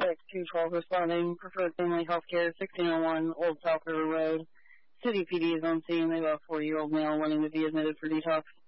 Medic 212 responding. Preferred Family Healthcare, 1601 Old South River Road. City PD is on scene. They have a 40-year-old male wanting to be admitted for detox.